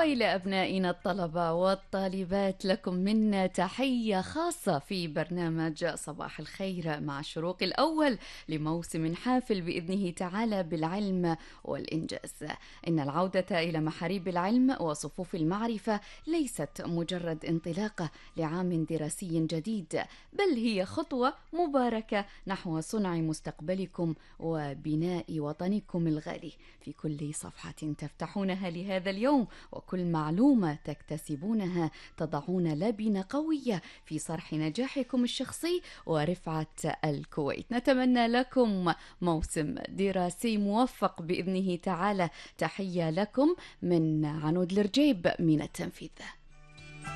وإلى أبنائنا الطلبة والطالبات، لكم منا تحية خاصة في برنامج صباح الخير مع الشروق الأول لموسم حافل بإذنه تعالى بالعلم والإنجاز. إن العودة إلى محاريب العلم وصفوف المعرفة ليست مجرد انطلاقة لعام دراسي جديد، بل هي خطوة مباركة نحو صنع مستقبلكم وبناء وطنكم الغالي. في كل صفحة تفتحونها لهذا اليوم وكل معلومة تكتسبونها تضعون لبنة قوية في صرح نجاحكم الشخصي ورفعة الكويت. نتمنى لكم موسم دراسي موفق بإذنه تعالى. تحية لكم من عنود الرجيب من التنفيذ.